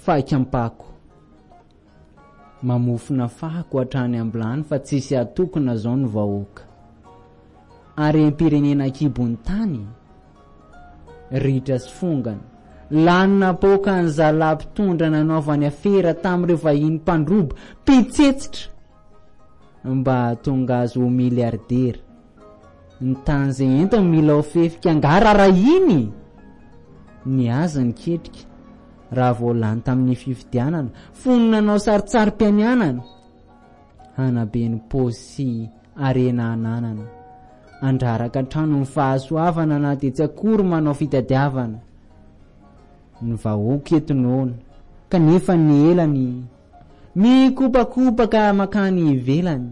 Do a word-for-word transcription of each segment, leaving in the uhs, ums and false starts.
fahikampako mamofona fako hatrany ambilany fa tsisy atokona zao ny vahoaka ary pirenena kibony tany ritra sy fongana lanina poka ny zalampitondra nanaovany afera tamin'ireo vahiny mpandrobo pitsetsitra mba tonga azo ho miliardera ny tany zay entiny mila ofefika angarara iny ny aza ny ketrika raha voalany tamin'ny fifidianana fonina nanao saritsary-pianianana hanabe ny posy arena ananana andraraka trano ny fahasoavana na dia tsy akory manao fitadiavana ny vahoaka etinoana kanefa ny elany mikopakopaka makany ivelany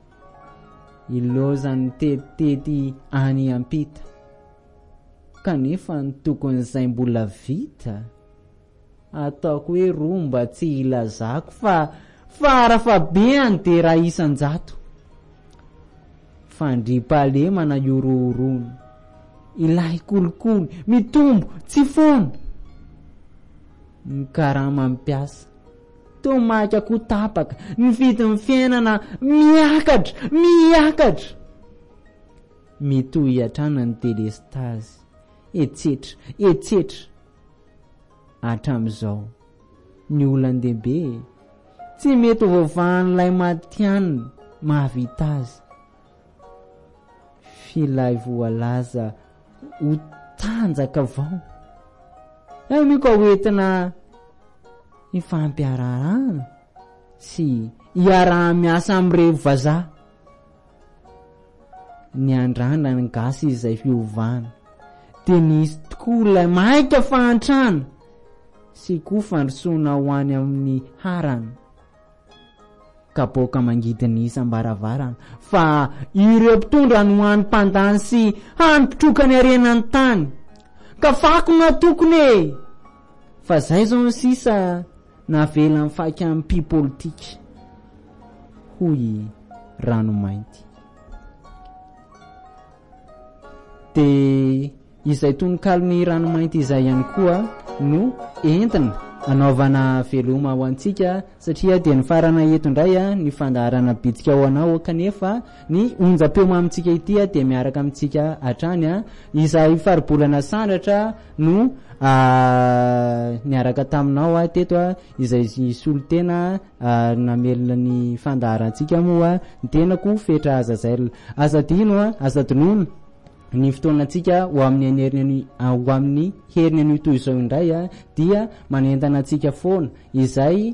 ilozany tetitety any ampita kanefa ny tokon'izay mbola vita ataoko hoe romba tsy ilazako fa farafabeany dia raha isan-jato fandripahalemana ioroorony ilay kolokolo mitombo tsy fono ny karama mpiasa tomaka kotapaka ny vidin'ny fiainana miakatra miakatra mitohy hatrana ny delestazy etsetra etsetra hatram'izao ny olan-dehibe tsy mety voavan'ilay matianina mahavita azy filay voalaza ho tanjaka avao ay miko hoentina ifampiarahana sy iaraha-miasa amin'ireo vazaha ny andrana ny gasy izay fiovana dia nisy tokoa ilay maika fahantrana sy koa fandrosoana ho any amin'ny harana kapoka mangidiny isam-baravarana fa ireo mpitondra no hany mpandany sy hanipitroka ny arenany tany ka fakona tokony fa zay zao ny sisa navela ny faika amin'ny mpi-politika hoy Ranomainty. De izay tonokalony Ranomainty izay ihany koa no entina anaovana veloma ho antsika satria dia ny farana eto indray ny fandaharana bitsika ao anao kanefa ny onjam-peo amintsika ity dia miaraka amintsika hatrany izay faribolana sandratra no niaraka taminao teto izay solotena namelona ny fandaharantsika moa ny tenako fetra azazaila azadino azadinono ny fotoanantsika ho amin'ny herinany ho amin'ny herinany toy izao indray dia manentana antsika foana izay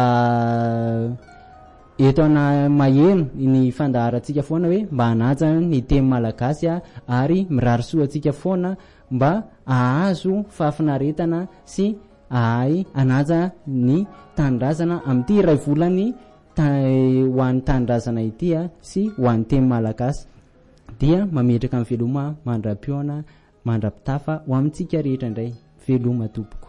eto ana maheno ny fandaharantsika foana hoe mba hanaja ny teny malagasy ary mirary soa antsika foana mba ahazo fahafinaretana sy ahay anaja ny tanindrazana amin'ity iray volany ho an'ny tanindrazana ity sy ho an'ny teny malagasy dia mametraka amin'ny veloma mandra-pioana mandra-pitafa ho amintsika rehetra indray veloma tompoko.